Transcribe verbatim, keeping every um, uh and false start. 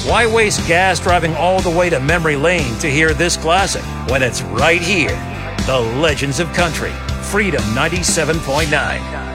Why waste gas driving all the way to memory lane to hear this classic when it's right here? The Legends of Country, Freedom ninety-seven point nine.